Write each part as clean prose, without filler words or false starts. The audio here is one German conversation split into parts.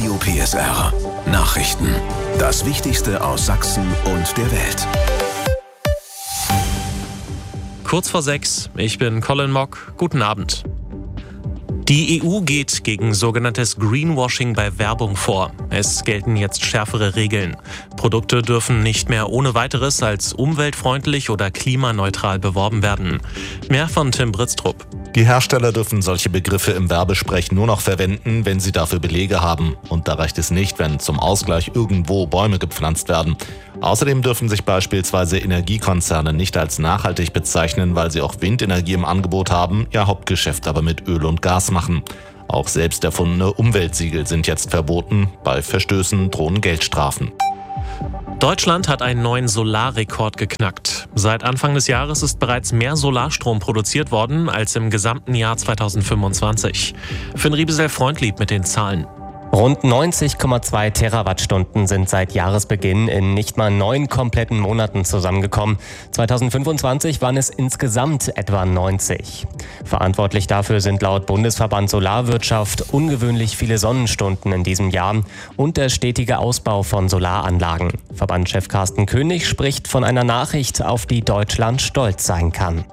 Radio PSR. Nachrichten. Das Wichtigste aus Sachsen und der Welt. Kurz vor 6, ich bin Colin Mock. Guten Abend. Die EU geht gegen sogenanntes Greenwashing bei Werbung vor. Es gelten jetzt schärfere Regeln. Produkte dürfen nicht mehr ohne weiteres als umweltfreundlich oder klimaneutral beworben werden. Mehr von Tim Britztrup. Die Hersteller dürfen solche Begriffe im Werbesprech nur noch verwenden, wenn sie dafür Belege haben. Und da reicht es nicht, wenn zum Ausgleich irgendwo Bäume gepflanzt werden. Außerdem dürfen sich beispielsweise Energiekonzerne nicht als nachhaltig bezeichnen, weil sie auch Windenergie im Angebot haben, ihr Hauptgeschäft aber mit Öl und Gas machen. Auch selbst erfundene Umweltsiegel sind jetzt verboten. Bei Verstößen drohen Geldstrafen. Deutschland hat einen neuen Solarrekord geknackt. Seit Anfang des Jahres ist bereits mehr Solarstrom produziert worden als im gesamten Jahr 2025. Finn Riebesel-Freundlieb mit den Zahlen. Rund 90,2 Terawattstunden sind seit Jahresbeginn in nicht mal 9 kompletten Monaten zusammengekommen. 2025 waren es insgesamt etwa 90. Verantwortlich dafür sind laut Bundesverband Solarwirtschaft ungewöhnlich viele Sonnenstunden in diesem Jahr und der stetige Ausbau von Solaranlagen. Verbandschef Carsten König spricht von einer Nachricht, auf die Deutschland stolz sein kann.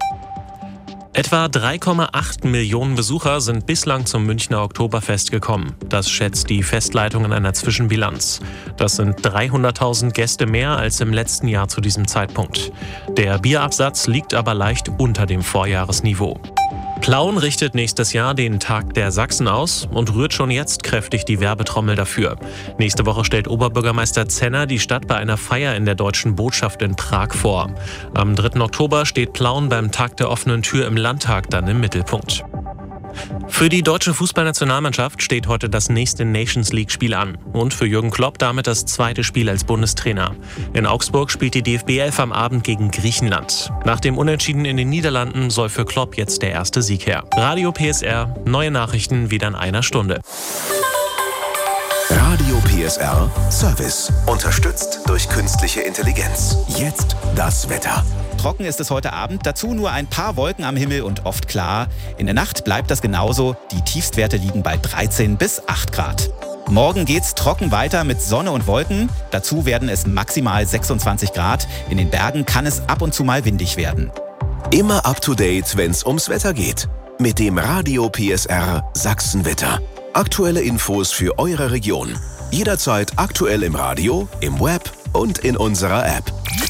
Etwa 3,8 Millionen Besucher sind bislang zum Münchner Oktoberfest gekommen. Das schätzt die Festleitung in einer Zwischenbilanz. Das sind 300.000 Gäste mehr als im letzten Jahr zu diesem Zeitpunkt. Der Bierabsatz liegt aber leicht unter dem Vorjahresniveau. Plauen richtet nächstes Jahr den Tag der Sachsen aus und rührt schon jetzt kräftig die Werbetrommel dafür. Nächste Woche stellt Oberbürgermeister Zenner die Stadt bei einer Feier in der Deutschen Botschaft in Prag vor. Am 3. Oktober steht Plauen beim Tag der offenen Tür im Landtag dann im Mittelpunkt. Für die deutsche Fußballnationalmannschaft steht heute das nächste Nations-League-Spiel an und für Jürgen Klopp damit das zweite Spiel als Bundestrainer. In Augsburg spielt die DFB 11 am Abend gegen Griechenland. Nach dem Unentschieden in den Niederlanden soll für Klopp jetzt der erste Sieg her. Radio PSR, neue Nachrichten wieder in einer Stunde. Radio PSR Service. Unterstützt durch künstliche Intelligenz. Jetzt das Wetter. Trocken ist es heute Abend, dazu nur ein paar Wolken am Himmel und oft klar. In der Nacht bleibt das genauso, die Tiefstwerte liegen bei 13 bis 8 Grad. Morgen geht's trocken weiter mit Sonne und Wolken, dazu werden es maximal 26 Grad. In den Bergen kann es ab und zu mal windig werden. Immer up to date, wenn's ums Wetter geht. Mit dem Radio PSR Sachsenwetter. Aktuelle Infos für eure Region. Jederzeit aktuell im Radio, im Web und in unserer App.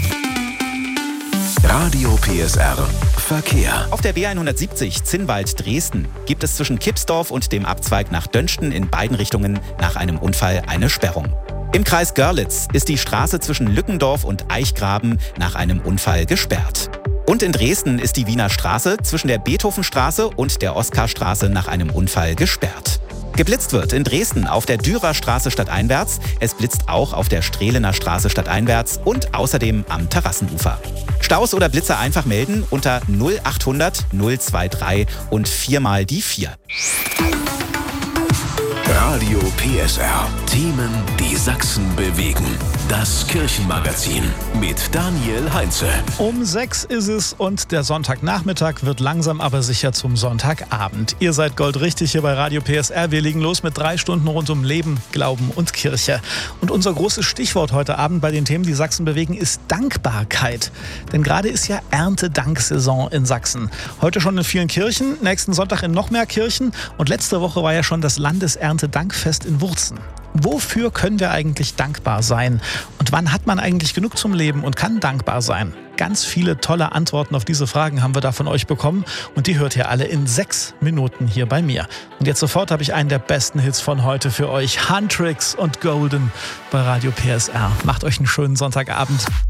Radio PSR Verkehr. Auf der B170 Zinnwald-Dresden gibt es zwischen Kipsdorf und dem Abzweig nach Dönsten in beiden Richtungen nach einem Unfall eine Sperrung. Im Kreis Görlitz ist die Straße zwischen Lückendorf und Eichgraben nach einem Unfall gesperrt. Und in Dresden ist die Wiener Straße zwischen der Beethovenstraße und der Oskarstraße nach einem Unfall gesperrt. Geblitzt wird in Dresden auf der Dürer Straße stadteinwärts. Es blitzt auch auf der Strehlener Straße stadteinwärts und außerdem am Terrassenufer. Staus oder Blitzer einfach melden unter 0800 023 und 4 mal die 4. Radio PSR. Themen, die Sachsen bewegen. Das Kirchenmagazin mit Daniel Heinze. Um 6 ist es und der Sonntagnachmittag wird langsam aber sicher zum Sonntagabend. Ihr seid goldrichtig hier bei Radio PSR. Wir legen los mit 3 Stunden rund um Leben, Glauben und Kirche. Und unser großes Stichwort heute Abend bei den Themen, die Sachsen bewegen, ist Dankbarkeit. Denn gerade ist ja Erntedanksaison in Sachsen. Heute schon in vielen Kirchen, nächsten Sonntag in noch mehr Kirchen. Und letzte Woche war ja schon das Landeserntedankfest in Wurzen. Wofür können wir eigentlich dankbar sein? Und wann hat man eigentlich genug zum Leben und kann dankbar sein? Ganz viele tolle Antworten auf diese Fragen haben wir da von euch bekommen und die hört ihr alle in 6 Minuten hier bei mir. Und jetzt sofort habe ich einen der besten Hits von heute für euch. Huntrix und Golden bei Radio PSR. Macht euch einen schönen Sonntagabend.